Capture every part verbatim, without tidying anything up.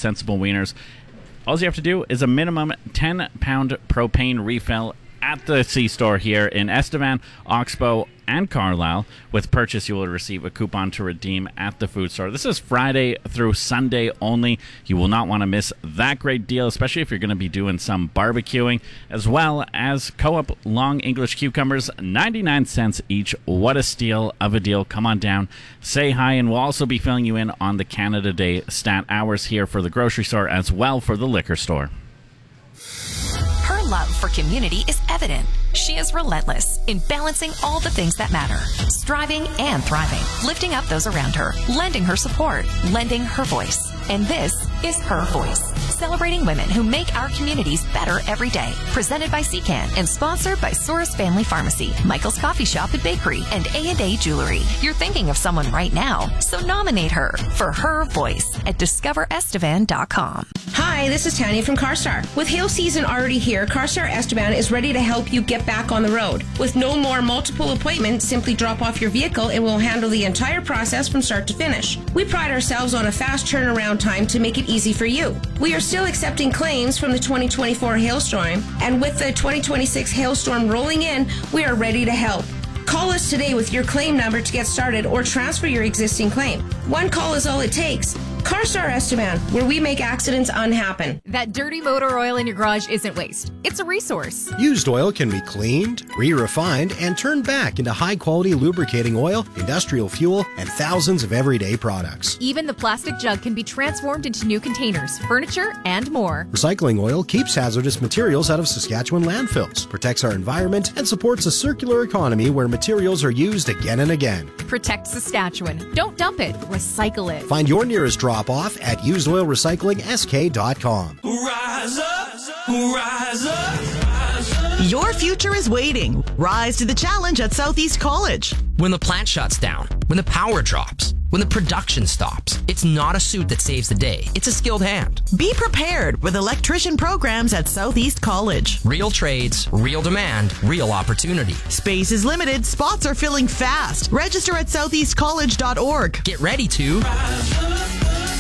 Sensible Wieners. All you have to do is a minimum ten pound propane refill at the C-Store here in Estevan, Oxbow, and Carlisle. With purchase, you will receive a coupon to redeem at the food store. This is Friday through Sunday only. You will not want to miss that great deal, especially if you're going to be doing some barbecuing, as well as Co-op Long English Cucumbers, ninety-nine cents each. What a steal of a deal. Come on down, say hi, and we'll also be filling you in on the Canada Day stat hours here for the grocery store as well for the liquor store. Her love for community is evident. She is relentless in balancing all the things that matter, striving and thriving, lifting up those around her, lending her support, lending her voice. And this is Her Voice, celebrating women who make our communities better every day. Presented by C CAN and sponsored by Soros Family Pharmacy, Michael's Coffee Shop and Bakery, and A and A Jewelry. You're thinking of someone right now, so nominate her for Her Voice at discover estevan dot com. Hi, this is Tanya from CarStar. With hail season already here, CarStar Estevan is ready to help you get back on the road. With no more multiple appointments, simply drop off your vehicle and we'll handle the entire process from start to finish. We pride ourselves on a fast turnaround time to make it easy for you. We are still accepting claims from the twenty twenty-four hailstorm, and with the twenty twenty-six hailstorm rolling in, we are ready to help. Call us today with your claim number to get started or transfer your existing claim. One call is all it takes. CarStar Estevan, where we make accidents unhappen. That dirty motor oil in your garage isn't waste. It's a resource. Used oil can be cleaned, re-refined, and turned back into high-quality lubricating oil, industrial fuel, and thousands of everyday products. Even the plastic jug can be transformed into new containers, furniture, and more. Recycling oil keeps hazardous materials out of Saskatchewan landfills, protects our environment, and supports a circular economy where materials are used again and again. Protect Saskatchewan. Don't dump it. Recycle it. Find your nearest drop-off at used oil recycling s k dot com. Rise up, rise up, rise up. Your future is waiting. Rise to the challenge at Southeast College. When the plant shuts down, when the power drops, when the production stops, it's not a suit that saves the day. It's a skilled hand. Be prepared with electrician programs at Southeast College. Real trades, real demand, real opportunity. Space is limited. Spots are filling fast. Register at southeast college dot org. Get ready to Rise up.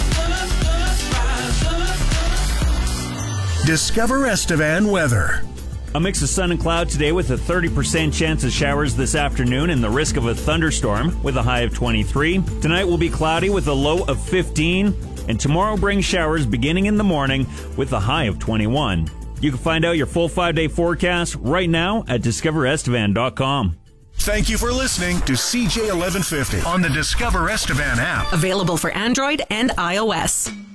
Discover Estevan weather. A mix of sun and cloud today with a thirty percent chance of showers this afternoon and the risk of a thunderstorm with a high of twenty-three. Tonight will be cloudy with a low of fifteen, and tomorrow brings showers beginning in the morning with a high of twenty-one. You can find out your full five-day forecast right now at discover estevan dot com. Thank you for listening to C J eleven fifty on the Discover Estevan app. Available for Android and iOS.